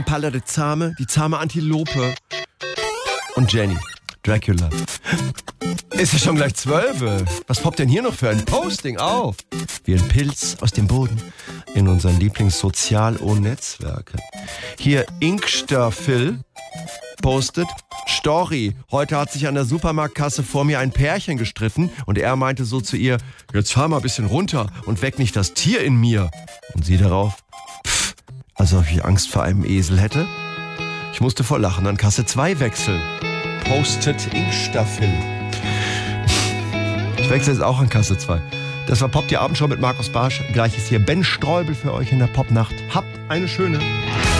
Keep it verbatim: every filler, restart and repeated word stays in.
Palla de Zahme, die zahme Antilope. Und Jenny, Dracula. Ist ja schon gleich zwölf. Was poppt denn hier noch für ein Posting auf? Wie ein Pilz aus dem Boden in unseren Lieblingssozial-O-Netzwerken. Hier Inkster Phil postet: Story, heute hat sich an der Supermarktkasse vor mir ein Pärchen gestritten und er meinte so zu ihr: Jetzt fahr mal ein bisschen runter und weck nicht das Tier in mir. Und sie darauf: Pff, als ob ich Angst vor einem Esel hätte. Ich musste vor Lachen an Kasse zwei wechseln. Postet Inkster Phil. Ich wechsle jetzt auch an Kasse zwei. Das war Pop, die Abendshow mit Markus Barsch. Gleich ist hier Ben Streubel für euch in der Popnacht. Habt eine schöne.